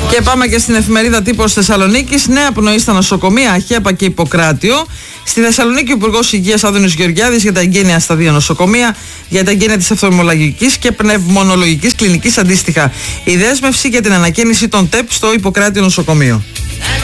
Και πάμε και στην εφημερίδα Τύπος Θεσσαλονίκης. Νέα πνοή στα νοσοκομεία Αχέπα και Ιπποκράτιο. Στη Θεσσαλονίκη, ο Υπουργός Υγείας Άδωνης Γεωργιάδης για τα εγγένεια στα 2 νοσοκομεία, για τα εγγένεια της οφθαλμολογικής και πνευμονολογικής κλινικής αντίστοιχα. Η δέσμευση για την ανακαίνιση των ΤΕΠ στο Ιπποκράτιο νοσοκομείο.